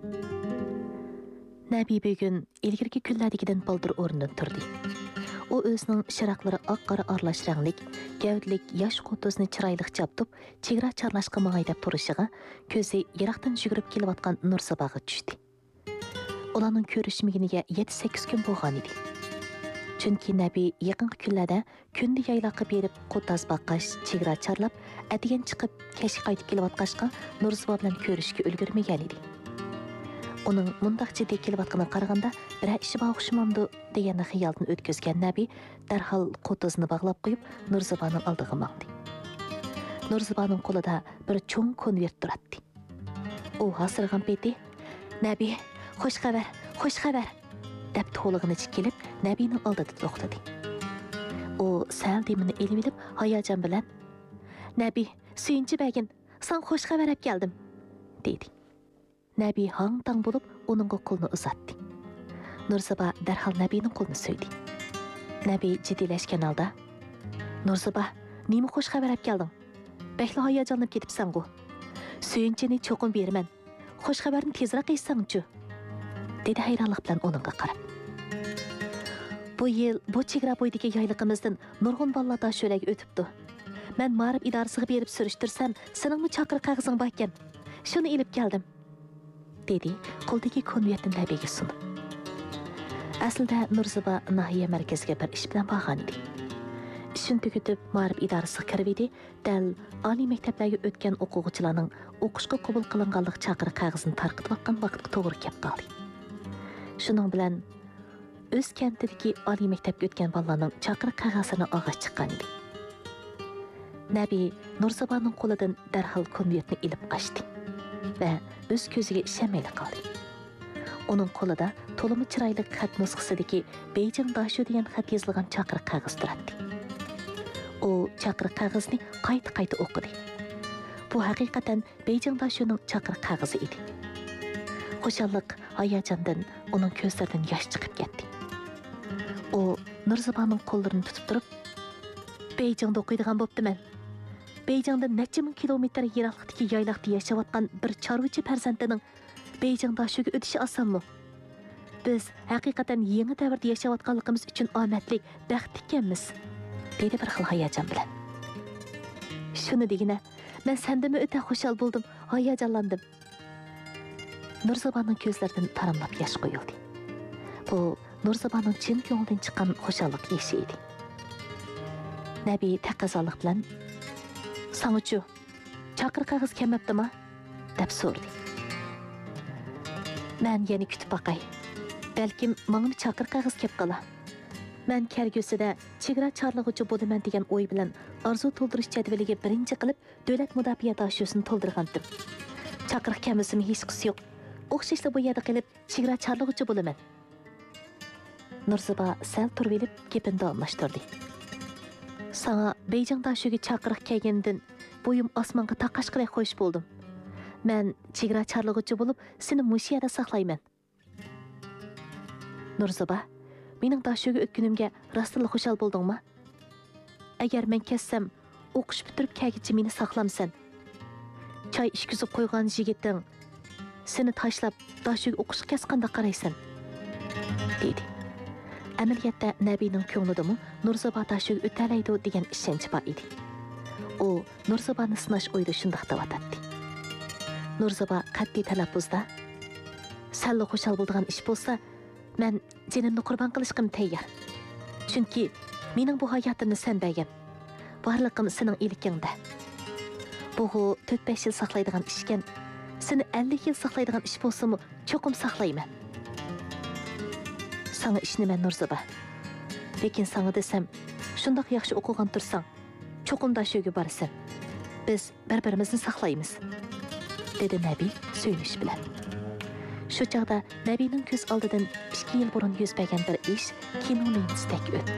Nabi bugun ilgirki kunlardagidan baldır o'rnidan turdi. O o'zining shiraqlari oq-qora aralash ranglik, gavdlik yosh qo'tozni chiroyli chaptib, chegara charlashqa mangay deb turishiga ko'zi yiroqdan yugurib kelayotgan Nursabaga tushdi. Ularning ko'rishmaginiga 7-8 kun bo'lgan edi. Chunki Nabi yaqinqi kunlarda kunda yayloqqa berib qo'taz baqqash, chegara charlab, atigan chiqib kashga qaytib kelayotgashqa Nursaba bilan ko'rishga ulgurmagan edi. Onun mundaq jiddiy kelayotganini qaraganda bir ishi bor o'xshamamdi degan xiyoldan o'tkazgan Nabi darhol qo'tozni bog'lab qo'yib Nursabaning oldiga mangdi. Nursabaning qo'lida bir cho'ng konvert turardi. U hasirg'an peti Nabi, xush xabar deb to'lig'ini kelib Nabining oldida to'xtadi. U sal demini elib olib hayajon bilan Nabi, suyunchi bagin, san xush xabar olib keldim dedi. Nabi hang-tang bo'lib uningga qo'lni uzatdi. Nursaba darhol Nabining qo'lini so'ydi. Nabi jiddiylashgan holda Nursaba, nima xush xabar olib kelding? Bekli hayajonlanib ketibsan-ku. Suyunchini cho'qim beraman. Xush xabarni tezroq aytsang-chi, dedi hayronlik bilan uningga qarab. Bu yil bu chegara bo'yidagi yayliqimizdan nurg'un bolalar sho'laga o'tibdi. Men ma'rif idorasiga berib surishtirsam, seningmi chaqir qog'ozing bor ekan. Shuni ilib keldim, dedi qo'ldagi konvertni Nabiga sunib. Aslida Nursaba nahiya markaziga bir ish bilan borgan edi. Ishini tugatib ma'rif idorasiga kirib edi, dal oliy maktablarga o'tgan o'quvchilarning o'qishga qabul qilinganlik chaqir qog'ozini tarqatayotgan vaqtga to'g'ri kelib qoldi. Shuning bilan o'z kentidagi oliy maktabga o'tgan bolalarning chaqir qog'ozini olg'ash chiqqan edi. Nabi Nursabaning qo'lidan darhol konvertni ilib qochdi va o'z ko'ziga ishonmay qoldi. Uning qo'lida to'limi chiroyli xat nusxasidagi Beijing Dashu degan xat yozilgan chaqir qog'oz turardi. U chaqir qog'ozni qayta o'qidi. Bu haqiqatan Beijing Dashuning chaqir qog'ozi edi. Xo'shallik, hayajondan uning ko'zlaridan yosh chiqib ketdi. U Nursabaning qo'llarini tutib turib, Beijingda o'qiydigan bo'ptiman. Beijingda necha ming kilometr yiroqlikdagi yayloqda yashayotgan bir chorvachi farzandining Beijing Dashuga o'tishi osonmi? Biz haqiqatan yangi davrda yashayotganligimiz uchun omadli, baxtli ekanmiz, dedi bir xil hayajon bilan. Shuni degina, men sendimi o'ta xushal bo'ldim, hayajonlandim. Nursabaning ko'zlaridan taramlab yosh quyildi. Bu Nursabaning chin ko'ngildan chiqqan xushallik yoshi edi. Nabi taqozolik bilan "Sang'uchu, chaqir qog'oz kelmabdimi?" deb so'radi. "Men yana kutib boqay. Balkim menga chaqir qog'oz kelib qolar. Men kelgusida chegara chorlig'uchi bo'laman degan o'y bilan orzu to'ldirish jadvaliga birinchi qilib davlat mudofaa dashusini to'ldirgandim. Chaqir kelmasimi hech qisi yo'q. O'xshashla bu yerda qilib chegara chorlig'uchi bo'laman." Nursaba sal turib olib gapini davomlashtirdi. "Sana Beijing Dashuga chaqiriq kelgandan bo'yim osmonga taqashqidek xo'sh bo'ldim. Men chegara chorlig'uchi bo'lib, seni mush yerda saqlayman." Nursaba, mening Dashuga o'tgunimga rostla xushal bo'ldingmi? Agar men ketsam, o'qish bitirib kelguncha meni saqlamsan. Choy ishkizib qo'ygan yigiting seni tashlab Dashuga o'qishga ketganda qaraysan, dedi. Amaliyotda Nabining ko'nglidami Nursaba Dashuga o'talaydi degan ishonch bor edi. U Nursabani sinash o'yida shunday deyotdi. Nursaba qat'iy talaffuzda "Salli xushal bo'lgan ish bo'lsa, men jinimni qurbon qilishim tayyor. Chunki mening bu hayotimni sen bergan. Borliqim sening ilikingda. Bu 4-5 yil saqlaydigan ishkan, seni 50 yil saqlaydigan ish bo'lsa-mu, cho'qim saqlayman. Sana ishni men Nursaba. Lekin sana desam, shundoq yaxshi o'qigan tursang, cho'qim Dashuga borsan, biz bir-birimizni saqlaymiz, dedi Nabi suyunish bilan. Shu chaqda Nabining ko'z oldidan 2 yil burun yuz bergan bir ish kinoning istak o'tdi.